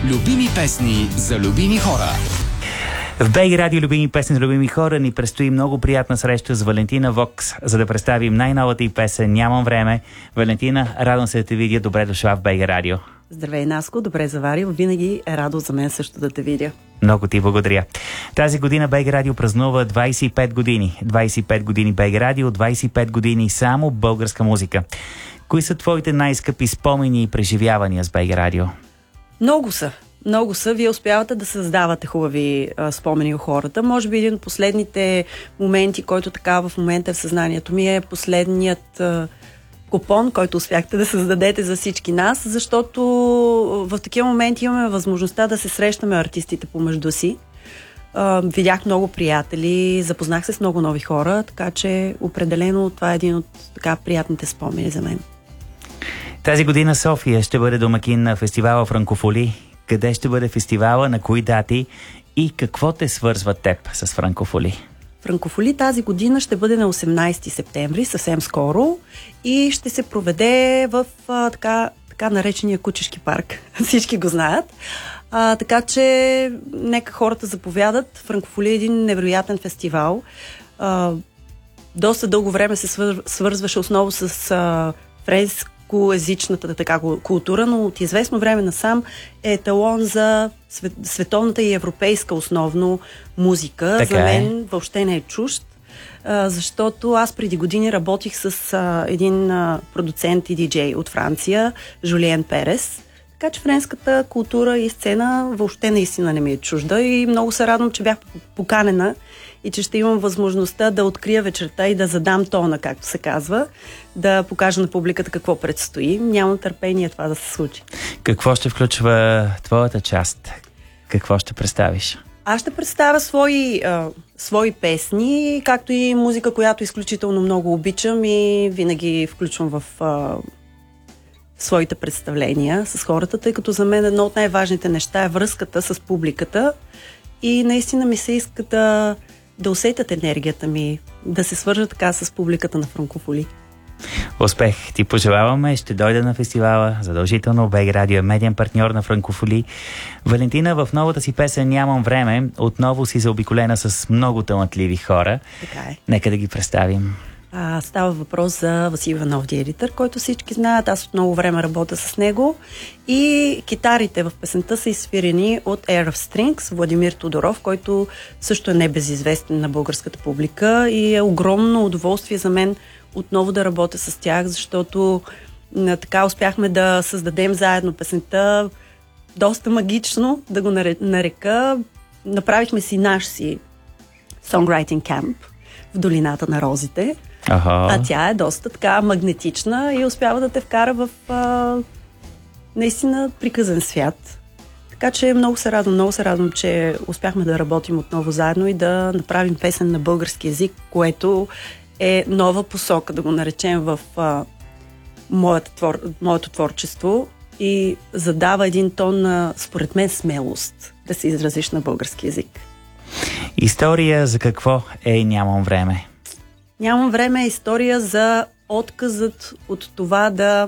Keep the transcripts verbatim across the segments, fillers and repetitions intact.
Любими песни за любими хора. В БГ Радио любими песни за любими хора ни предстои много приятна среща с Валентина Вокс, за да представим най-новата й песен "Нямам време". Валентина, радвам се да те видя. Добре дошла в БГ Радио. Здравей, Наско, добре заварил. Винаги е радост за мен също да те видя. Много ти благодаря. Тази година БГ Радио празнува двайсет и пет години. двайсет и пет години БГ Радио, двайсет и пет години само българска музика. Кои са твоите най-скъпи спомени и преживявания с БГ Радио? Много са. Много са. Вие успявате да създавате хубави а, спомени у хората. Може би един от последните моменти, който така в момента в съзнанието ми е последният а, купон, който успяхте да създадете за всички нас, защото в такива моменти имаме възможността да се срещаме артистите помежду си. А, видях много приятели, запознах се с много нови хора, така че определено това е един от така приятните спомени за мен. Тази година София ще бъде домакин на фестивала Франкофоли. Къде ще бъде фестивала, на кои дати и какво те свързва теб с Франкофоли? Франкофоли тази година ще бъде на осемнайсети септември, съвсем скоро, и ще се проведе в а, така, така наречения Кучешки парк. Всички го знаят. А, така че нека хората заповядат. Франкофоли е един невероятен фестивал. А, доста дълго време се свър... свързваше основно с а, френскоезичната така култура, но от известно време насам е еталон за свет... световната и европейска основно музика. Така за мен е. въобще не е чужд, а, защото аз преди години работих с а, един а, продуцент и диджей от Франция, Жулиен Перес. Така че френската култура и сцена въобще наистина не ми е чужда и много се радвам, че бях поканена и че ще имам възможността да открия вечерта и да задам тона, както се казва, да покажа на публиката какво предстои. Нямам търпение това да се случи. Какво ще включва твоята част? Какво ще представиш? Аз ще представя свои, а, свои песни, както и музика, която изключително много обичам и винаги включвам в а, своите представления с хората, тъй като за мен едно от най-важните неща е връзката с публиката и наистина ми се иска да, да усетят енергията ми, да се свържа така с публиката на Франкофоли. Успех ти пожелаваме, ще дойда на фестивала, задължително. БГ Радио е медиен партньор на Франкофоли. Валентина, в новата си песен "Нямам време" отново си заобиколена с много талантливи хора. Така е. Нека да ги представим. А, става въпрос за Васил Иванов Диеритър, който всички знаят. Аз от много време работя с него. И китарите в песента са изсвирени от Air of Strings, Владимир Тодоров, който също е небезизвестен на българската публика и е огромно удоволствие за мен отново да работя с тях, защото а, така успяхме да създадем заедно песента доста магично, да го нарека. Направихме си наш си songwriting camp в долината на розите. Ага. А тя е доста така магнетична и успява да те вкара в а, наистина приказен свят. Така че много се радвам, много се радвам, че успяхме да работим отново заедно и да направим песен на български език, което е нова посока, да го наречем, в а, моето, твор, моето творчество и задава един тон на, според мен, смелост да се изразиш на български език. История за какво е "Нямам време"? Нямам време е история за отказът от това да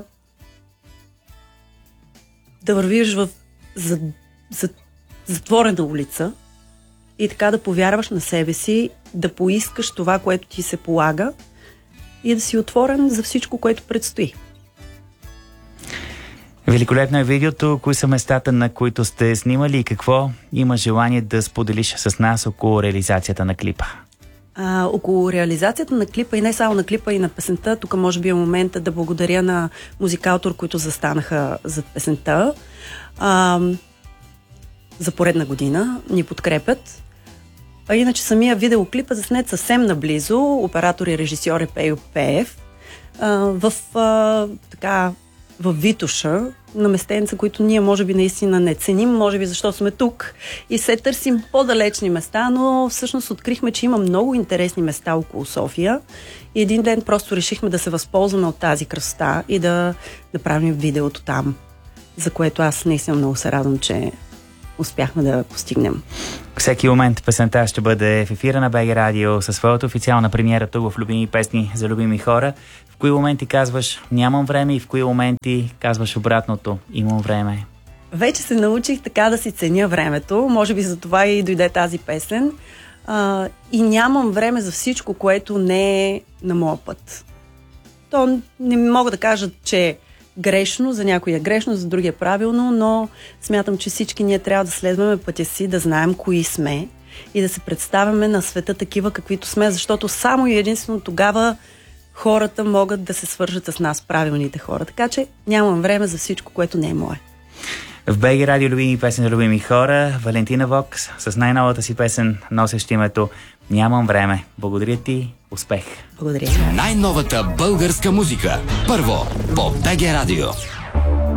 да вървиш в за, за, затворена улица и така да повярваш на себе си, да поискаш това, което ти се полага и да си отворен за всичко, което предстои. Великолепно е видеото. Кои са местата, на които сте снимали и какво има желание да споделиш с нас около реализацията на клипа? А, около реализацията на клипа и не само на клипа и на песента, тук може би е момента да благодаря на музикалтор, които застанаха зад песента. А, за поредна година ни подкрепят. А иначе самия видеоклип е заснет съвсем наблизо. Оператор и режисьор е Пейо Пеев. А, в а, така в Витоша, на местенца, които ние може би наистина не ценим, може би защото сме тук и се търсим по-далечни места, но всъщност открихме, че има много интересни места около София и един ден просто решихме да се възползваме от тази красота и да направим видеото там, за което аз наистина много се радвам, че успяхме да постигнем. Всеки момент песента ще бъде в ефира на БГ Радио със своята официална премиера тук в Любими песни за любими хора. В кои моменти казваш "нямам време" и в кои моменти казваш обратното "имам време"? вече се научих така да си ценя времето. Може би за това и дойде тази песен. А, и нямам време за всичко, което не е на моя път. То не мога да кажа, че е грешно, за някой е грешно, за другия е правилно, но смятам, че всички ние трябва да следваме пътя си, да знаем кои сме и да се представяме на света такива, каквито сме, защото само и единствено тогава хората могат да се свържат с нас, правилните хора. Така че нямам време за всичко, което не е мое. В БГ Радио любими песен, любими хора, Валентина Вокс с най-новата си песен, носещ името "Нямам време". Благодаря ти, успех! Благодаря. Най-новата българска музика. Първо по БГ Радио.